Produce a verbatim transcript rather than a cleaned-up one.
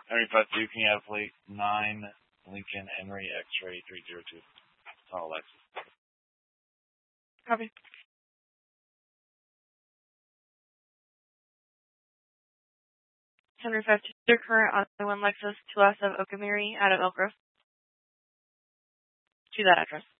Henry five two, can you have plate nine, Lincoln Henry X-ray three zero two? Oh, Alexis. Copy. Henry five two, your current on one Lexus two S of Okamiri out of Elk Grove. To that address.